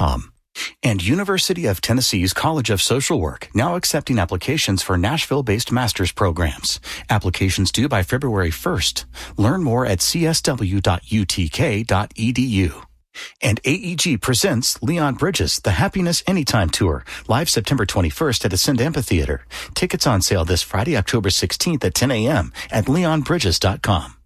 UTK.com. And University of Tennessee's College of Social Work, now accepting applications for Nashville-based master's programs. Applications due by February 1st. Learn more at csw.utk.edu. And AEG presents Leon Bridges, The Happiness Anytime Tour, live September 21st at Ascend Amphitheater. Tickets on sale this Friday, October 16th at 10 a.m. at leonbridges.com.